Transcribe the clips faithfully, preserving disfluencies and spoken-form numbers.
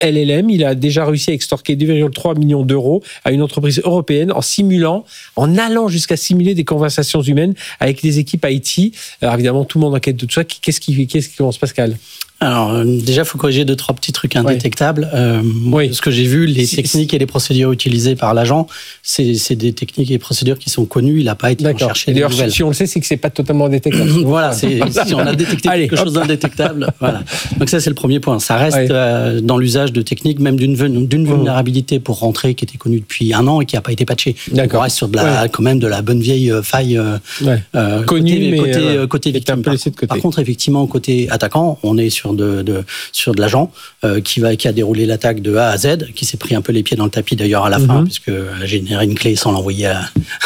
L L M, il a déjà réussi à extorquer deux virgule trois millions d'euros à une entreprise européenne en simulant, en allant jusqu'à simuler des conversations humaines avec des équipes I T. Alors évidemment, tout le monde enquête de tout ça. Qu'est-ce qui, qu'est-ce qui commence, Pascal ? Alors, euh, déjà, il faut corriger deux, trois petits trucs indétectables. Oui. Euh, oui. Ce que j'ai vu, les techniques et les procédures utilisées par l'agent, c'est, c'est des techniques et procédures qui sont connues. Il n'a pas été chercher des nouvelles. Si on le sait, c'est que c'est pas totalement indétectable. Voilà, c'est, si on a détecté Allez, quelque hop. chose d'indétectable. Voilà. Donc ça, c'est le premier point. Ça reste ouais. euh, dans l'usage de techniques, même d'une, d'une vulnérabilité pour rentrer qui était connue depuis un an et qui n'a pas été patchée. D'accord. On reste sur de la, ouais. quand même de la bonne vieille faille euh, ouais. euh, connue, côté, mais côté, euh, côté victime. Par, côté. par contre, effectivement, côté attaquant, on est sur de, de sur de l'agent euh, qui va qui a déroulé l'attaque de A à Z, qui s'est pris un peu les pieds dans le tapis d'ailleurs à la mm-hmm. fin, puisque elle a généré une clé sans l'envoyer à,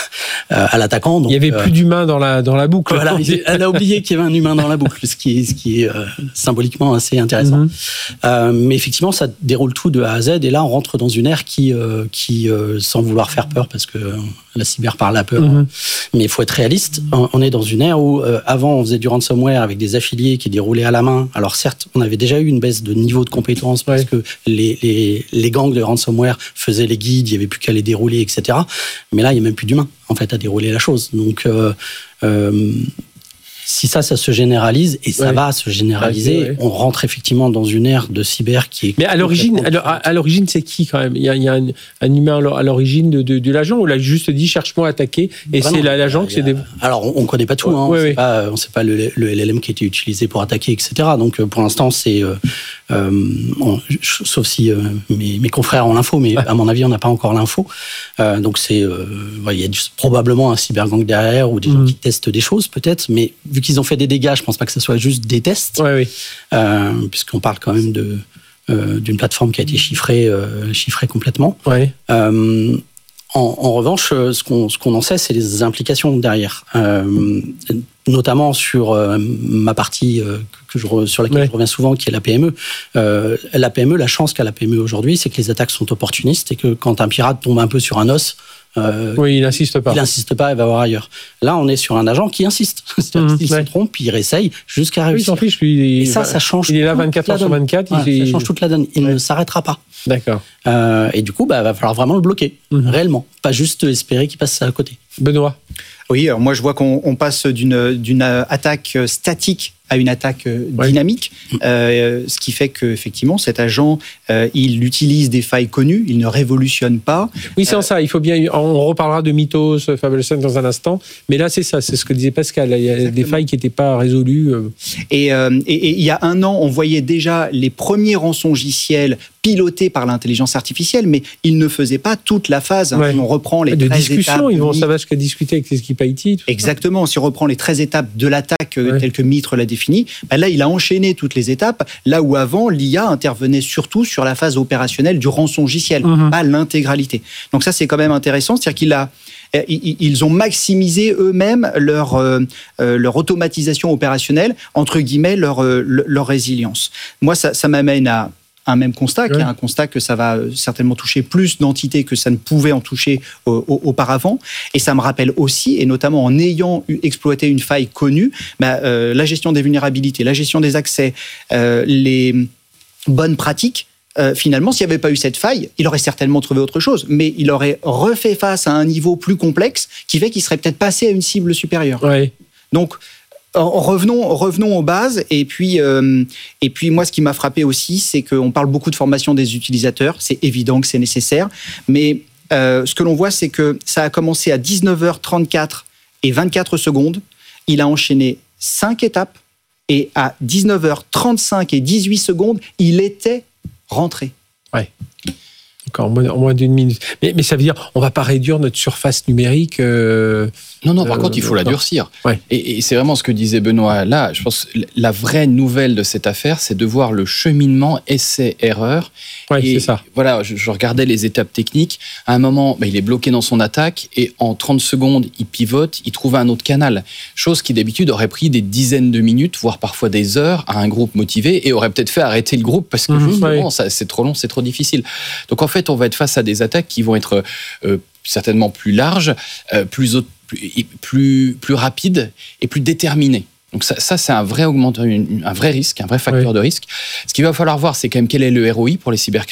à l'attaquant. Donc, il y avait euh, plus d'humains dans la dans la boucle. Voilà, elle a oublié qu'il y avait un humain dans la boucle, ce qui est ce qui est euh, symboliquement assez intéressant. Mm-hmm. Euh, mais effectivement, ça déroule tout de A à Z, et là on rentre dans une ère qui euh, qui euh, sans vouloir faire peur, parce que la cyber parle à peur, mm-hmm. mais il faut être réaliste. On est dans une ère où euh, avant on faisait du ransomware avec des affiliés qui déroulaient à la main. Alors certes, on avait déjà eu une baisse de niveau de compétences parce ouais. que les, les, les gangs de ransomware faisaient les guides, il n'y avait plus qu'à les dérouler, et cetera. Mais là, il n'y a même plus d'humains en fait à dérouler la chose. Donc euh, euh, si ça, ça se généralise, et ça ouais. va se généraliser, ouais, ouais. on rentre effectivement dans une ère de cyber qui est... Mais à l'origine, à, à l'origine c'est qui quand même ? Il y a, il y a un, un humain à l'origine de, de, de l'agent, ou il a juste dit « cherche-moi à attaquer » et bah c'est non, l'agent qui s'est... Des... Alors, on ne connaît pas tout, ouais, hein. ouais, on ne ouais. sait pas, on sait pas le, le L L M qui a été utilisé pour attaquer, et cetera. Donc, pour l'instant, c'est... Euh, euh, on, sauf si euh, mes, mes confrères ont l'info, mais à mon avis, on n'a pas encore l'info. Euh, donc, c'est... Euh, ouais, il y a du, probablement un cybergang derrière, ou des mmh. gens qui testent des choses, peut-être, mais vu qu'ils ont fait des dégâts, je pense pas que ce soit juste des tests, ouais, oui. euh, puisqu'on parle quand même de, euh, d'une plateforme qui a été chiffrée, euh, chiffrée complètement. Ouais. Euh, en, en revanche, ce qu'on, ce qu'on en sait, c'est les implications derrière, euh, notamment sur euh, ma partie euh, que je, sur laquelle ouais. je reviens souvent, qui est la P M E. Euh, la P M E, la chance qu'a la P M E aujourd'hui, c'est que les attaques sont opportunistes et que quand un pirate tombe un peu sur un os, Euh, oui, il n'insiste pas. Il n'insiste pas, il va voir ailleurs. Là, on est sur un agent qui insiste. C'est-à-dire mmh, qu'il ouais. se trompe, puis il réessaye jusqu'à réussir. Oui, il s'en fiche, lui, il est... Et ça, ça change. Il est là vingt-quatre heures sur vingt-quatre. Voilà, il est... Ça change toute la donne. Il ouais. ne s'arrêtera pas. D'accord. Euh, et du coup, bah, va falloir vraiment le bloquer, mmh. réellement. Pas juste espérer qu'il passe ça à côté. Benoît. Oui, alors moi, je vois qu'on on passe d'une, d'une attaque statique à une attaque ouais. dynamique, euh, ce qui fait qu'effectivement, cet agent, euh, il utilise des failles connues, il ne révolutionne pas. Oui, c'est euh, ça, il faut bien... On reparlera de Mythos, Fableson dans un instant, mais là, c'est ça, c'est ce que disait Pascal, il y a exactement. Des failles qui n'étaient pas résolues. Et, euh, et, et il y a un an, on voyait déjà les premiers rançongiciels pilotés par l'intelligence artificielle, mais ils ne faisaient pas toute la phase. Hein. Ouais. Si on reprend les de treize discussion, étapes... ils vont savoir ce qu'a discuté avec les équipes I T. Exactement, ça. Si on reprend les treize étapes de l'attaque, ouais. telles que Mitre l'a défini, bah là, il a enchaîné toutes les étapes, là où avant, l'I A intervenait surtout sur la phase opérationnelle du rançongiciel, mm-hmm. pas l'intégralité. Donc ça, c'est quand même intéressant, c'est-à-dire qu'il a... Ils ont maximisé eux-mêmes leur, euh, leur automatisation opérationnelle, entre guillemets, leur, leur résilience. Moi, ça, ça m'amène à un même constat, qui est un constat que ça va certainement toucher plus d'entités que ça ne pouvait en toucher euh, auparavant. Et ça me rappelle aussi, et notamment en ayant eu, exploité une faille connue, bah, euh, la gestion des vulnérabilités, la gestion des accès, euh, les bonnes pratiques. Euh, finalement, s'il n'y avait pas eu cette faille, il aurait certainement trouvé autre chose, mais il aurait refait face à un niveau plus complexe qui fait qu'il serait peut-être passé à une cible supérieure. Ouais. Donc, Revenons, revenons aux bases. Et puis, euh, et puis, moi, ce qui m'a frappé aussi, c'est qu'on parle beaucoup de formation des utilisateurs. C'est évident que c'est nécessaire. Mais euh, ce que l'on voit, c'est que ça a commencé à dix-neuf heures trente-quatre et vingt-quatre secondes. Il a enchaîné cinq étapes. Et à dix-neuf heures trente-cinq et dix-huit secondes, il était rentré. Ouais. En moins, en moins d'une minute. Mais, mais ça veut dire, on ne va pas réduire notre surface numérique. Euh, non, non, par euh, contre, il faut la durcir. Ouais. Et, et c'est vraiment ce que disait Benoît là. Je pense que la vraie nouvelle de cette affaire, c'est de voir le cheminement essai-erreur. Oui, c'est ça. Voilà, je, je regardais les étapes techniques. À un moment, bah, il est bloqué dans son attaque et en trente secondes, il pivote, il trouve un autre canal. Chose qui d'habitude aurait pris des dizaines de minutes, voire parfois des heures à un groupe motivé et aurait peut-être fait arrêter le groupe parce que mmh, justement, ouais. ça, c'est trop long, c'est trop difficile. Donc en fait, on va être face à des attaques qui vont être euh, certainement plus larges, euh, plus, plus, plus, plus rapides et plus déterminées. Donc ça, ça c'est un vrai, augment, un vrai risque, un vrai facteur oui. de risque. Ce qu'il va falloir voir, c'est quand même quel est le R O I pour les cybercriminels.